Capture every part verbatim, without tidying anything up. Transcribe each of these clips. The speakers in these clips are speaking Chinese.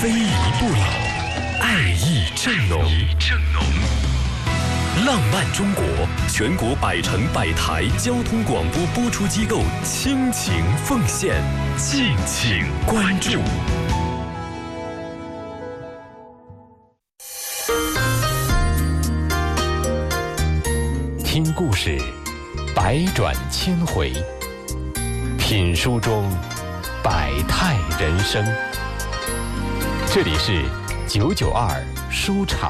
非遗不老，爱意正浓。浪漫中国全国百城百台交通广播播出机构倾情奉献，敬请关注。听故事，百转千回；品书中，百态人生。这里是九九二书场。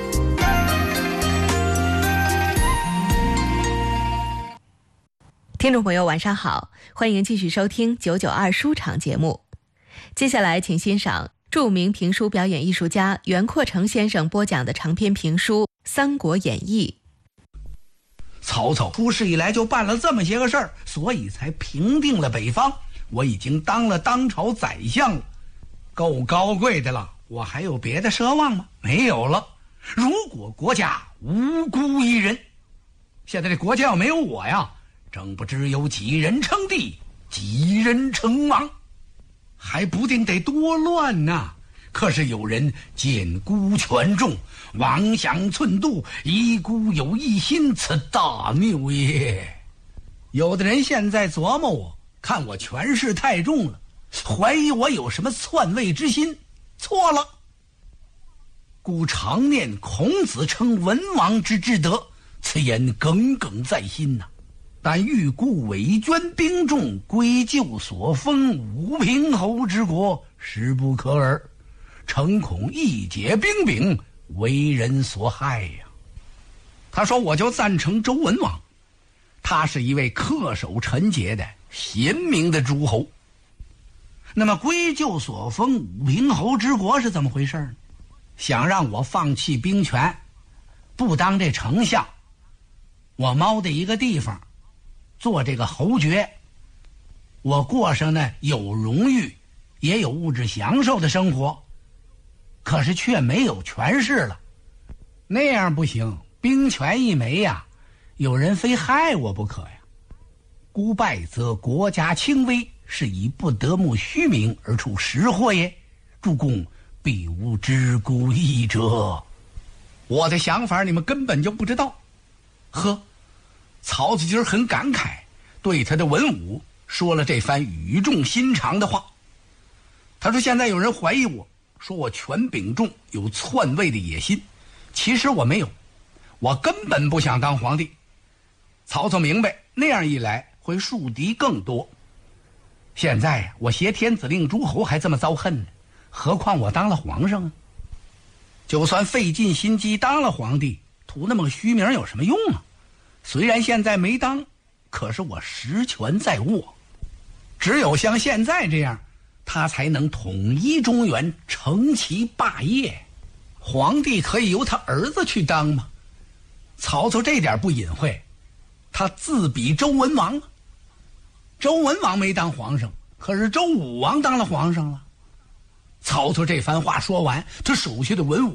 听众朋友晚上好，欢迎继续收听九九二书场节目。接下来请欣赏著名评书表演艺术家袁阔成先生播讲的长篇评书《三国演义》。 曹操出事以来就办了这么些个事儿，所以才平定了北方。我已经当了当朝宰相了，够高贵的了，我还有别的奢望吗？没有了。如果国家无辜一人，现在这国家要没有我呀，正不知有几人称帝，几人称王，还不定得多乱呢。可是有人见孤权重，妄想寸度，一孤有一心，此大谬也。有的人现在琢磨我，看我权势太重了，怀疑我有什么篡位之心。错了，故常念孔子称文王之至德，此言耿耿在心呐、啊。但欲故伪捐兵众，归咎所封武平侯之国，实不可耳。诚恐一解兵柄，为人所害呀。他说我就赞成周文王，他是一位恪守臣节的贤明的诸侯。那么归咎所封武平侯之国是怎么回事呢？想让我放弃兵权，不当这丞相，我猫的一个地方做这个侯爵，我过上呢有荣誉也有物质享受的生活，可是却没有权势了。那样不行，兵权一没呀，有人非害我不可呀。孤败则国家轻微，是以不得慕虚名而处实祸也。诸公必无知故意者。我的想法你们根本就不知道。呵，曹操今儿很感慨，对他的文武说了这番语重心长的话。他说现在有人怀疑我，说我权柄重，有篡位的野心。其实我没有，我根本不想当皇帝。曹操明白，那样一来会树敌更多。现在我挟天子令诸侯还这么遭恨呢，何况我当了皇上啊？就算费尽心机当了皇帝，图那么个虚名有什么用啊？虽然现在没当，可是我实权在握。只有像现在这样，他才能统一中原，成其霸业。皇帝可以由他儿子去当吗？曹操这点不隐晦，他自比周文王。周文王没当皇上，可是周武王当了皇上了。曹操这番话说完，他手下的文武